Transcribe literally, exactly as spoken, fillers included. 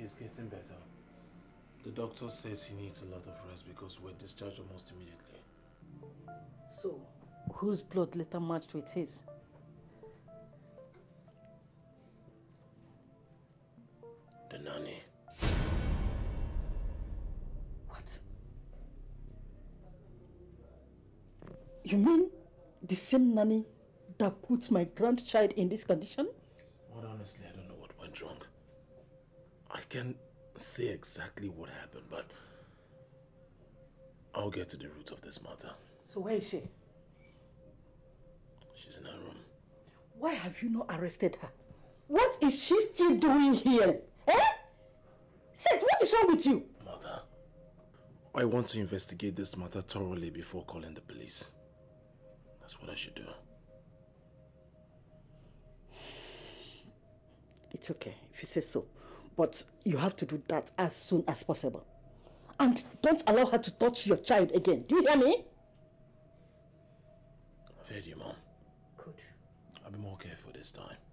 He's getting better. The doctor says he needs a lot of rest because we're discharged almost immediately. So, whose blood later matched with his? The nanny. What? You mean the same nanny that put my grandchild in this condition? Well, honestly, I don't know what went wrong. I can't say exactly what happened, but I'll get to the root of this matter. So where is she? She's in her room. Why have you not arrested her? What is she still doing here? Eh? Seth, what is wrong with you? Mother, I want to investigate this matter thoroughly before calling the police. That's what I should do. It's okay if you say so, but you have to do that as soon as possible. And don't allow her to touch your child again. Do you hear me? I've heard you, Mom. Good. I'll be more careful this time.